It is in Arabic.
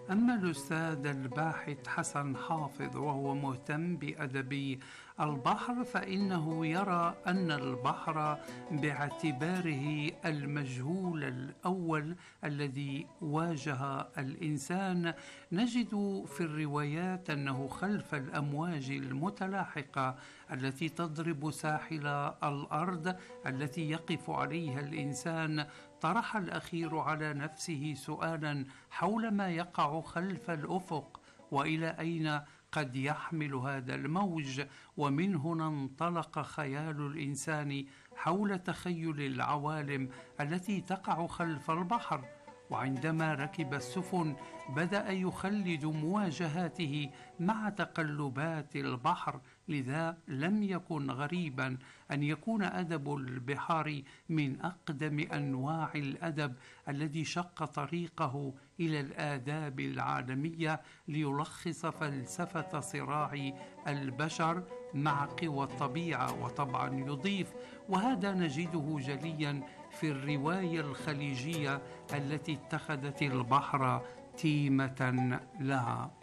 أما الأستاذ الباحث حسن حافظ وهو مهتم بأدب البحر، فإنه يرى أن البحر باعتباره المجهول الأول الذي واجه الإنسان، نجد في الروايات أنه خلف الأمواج المتلاحقة التي تضرب ساحل الأرض التي يقف عليها الإنسان، طرح الأخير على نفسه سؤالا حول ما يقع خلف الأفق، وإلى أين قد يحمل هذا الموج. ومن هنا انطلق خيال الإنسان حول تخيل العوالم التي تقع خلف البحر. وعندما ركب السفن بدأ يخلد مواجهاته مع تقلبات البحر، لذا لم يكن غريبا أن يكون أدب البحار من أقدم أنواع الأدب الذي شق طريقه إلى الآداب العالمية ليلخص فلسفة صراع البشر مع قوى الطبيعة. وطبعا يضيف، وهذا نجده جليا في الرواية الخليجية التي اتخذت البحر تيمة لها.